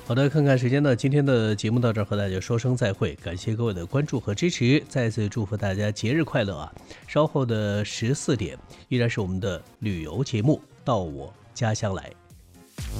好的，看看时间呢，今天的节目到这儿和大家说声再会，感谢各位的关注和支持，再次祝福大家节日快乐啊！稍后的14点依然是我们的旅游节目《到我家乡来》。